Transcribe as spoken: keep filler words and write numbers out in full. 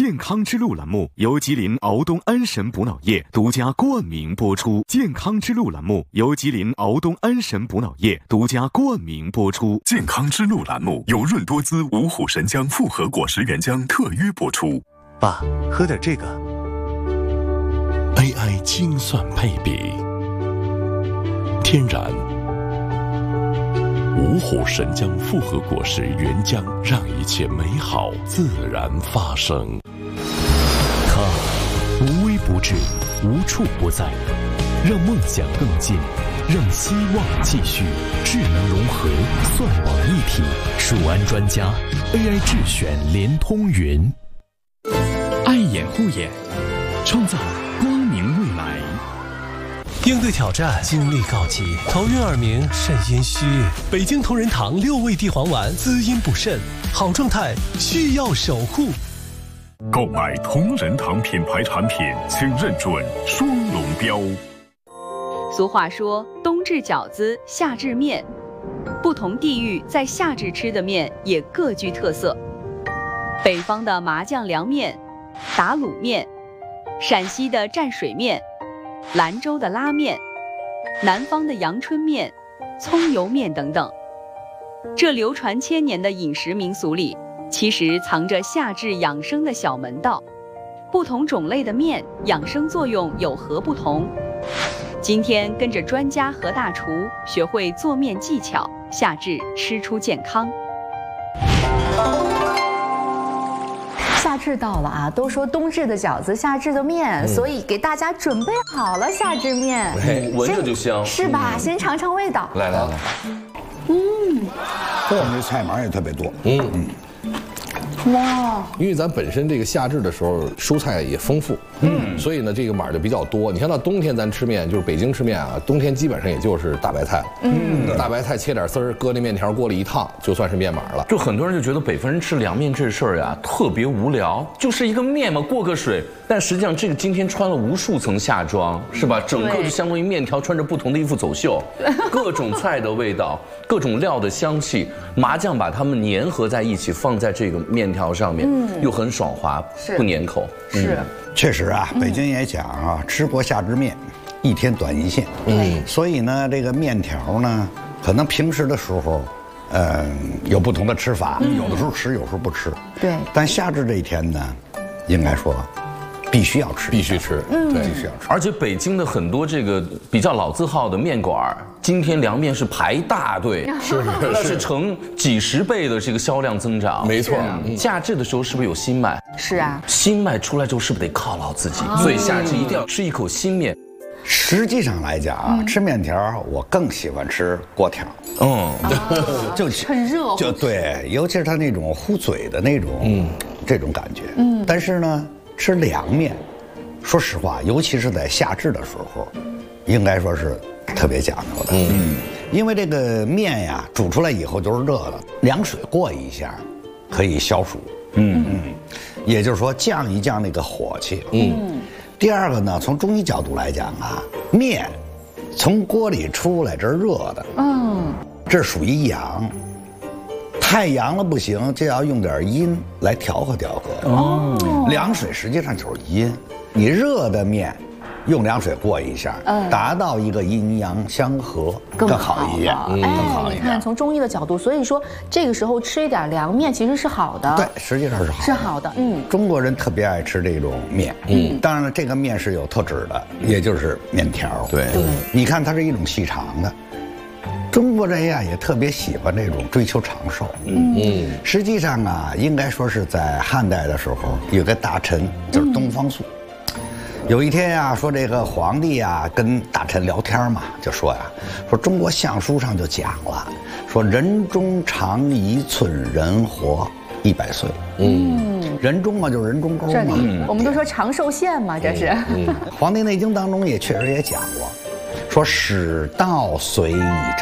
健康之路栏目由吉林敖东安神补脑液独家冠名播出。健康之路栏目由吉林敖东安神补脑液独家冠名播出。 健康之路栏目由润多滋五虎神姜复合果实原浆特约播出。 爸，喝点这个。 A I 精算配比，天然。五虎神姜复合果实原浆，让一切美好自然发生。 它无微不至，无处不在，让梦想更近，让希望继续。智能融合，算网一体，数安专家 A I 智选联通云， 爱眼护眼，创造光明未来。 应对挑战，精力告急，头晕耳鸣，肾阴虚。北京同仁堂六味地黄丸，滋阴补肾，好状态需要守护。 购买同仁堂品牌产品，请认准双龙标。 俗话说，冬制饺子，夏制面。不同地域在夏至吃的面也各具特色。北方的麻酱凉面、打卤面，陕西的蘸水面，兰州的拉面，南方的阳春面、葱油面等等。这流传千年的饮食民俗里，其实藏着夏至养生的小门道。不同种类的面养生作用有何不同？今天跟着专家和大厨学会做面技巧，夏至吃出健康。 夏至到了啊，都说冬至的饺子，夏至的面，嗯、所以给大家准备好了夏至面， 哎，闻着就香， 是吧？嗯、先尝尝味道。 来来来， 嗯， 我们这菜码也特别多，嗯嗯。 哇，因为咱本身这个夏至的时候蔬菜也丰富，嗯，所以呢这个码就比较多。你像到冬天咱吃面，就是北京吃面啊，冬天基本上也就是大白菜，嗯，大白菜切点丝儿，搁那面条锅里一烫，就算是面码了。 就很多人就觉得北方人吃凉面这事儿呀特别无聊，就是一个面嘛，过个水。但实际上这个今天穿了无数层夏装，是吧？整个就相当于面条穿着不同的衣服走秀，各种菜的味道，各种料的香气，麻酱把它们粘合在一起，放在这个面条上面，嗯，又很爽滑，不粘口。 是， 嗯、确实啊，北京也讲啊，嗯、吃过夏至面，一天短一线。嗯，所以呢，这个面条呢，可能平时的时候，嗯、呃，有不同的吃法，嗯、有的时候吃，有时候不吃。 对。 但夏至这一天呢，应该说。必须要吃， 必须吃， 嗯，对，必须要吃。 而且北京的很多这个比较老字号的面馆，今天凉面是排大队， 是那是成几十倍的这个销量增长。 没错， 夏至的时候是不是有新麦？ 是啊， 新麦出来之后是不是得犒劳自己？所以夏至一定要吃一口新面。 实际上来讲啊，吃面条我更喜欢吃锅条， 嗯， 就很热， 就对，尤其是它那种糊嘴的那种，嗯，这种感觉，嗯，但是呢。吃凉面，说实话，尤其是在夏至的时候，应该说是特别讲究的。嗯，因为这个面呀，煮出来以后就是热的，凉水过一下，可以消暑。嗯嗯，也就是说降一降那个火气。嗯。第二个呢，从中医角度来讲啊，面从锅里出来这是热的，嗯，这属于阳。太阳了不行，就要用点阴来调和调和。哦，凉水实际上就是阴，你热的面，用凉水过一下，嗯，达到一个阴阳相合，更好一点。 哎，你看从中医的角度，所以说这个时候吃一点凉面其实是好的。 对，实际上是好的。 是好的，嗯。 中国人特别爱吃这种面，嗯，当然了，这个面是有特指的，也就是面条。 对， 你看它是一种细长的。中国人呀也特别喜欢这种追求长寿，嗯嗯，实际上啊，应该说是在汉代的时候，有个大臣就是东方朔，嗯、有一天呀，说这个皇帝呀跟大臣聊天嘛，就说呀，说中国相书上就讲了，说人中长一寸，人活一百岁，嗯，人中嘛就是人中沟嘛， 嗯、我们都说长寿线嘛，这是。 嗯，《黄帝内经》当中也确实也讲过。说使道随以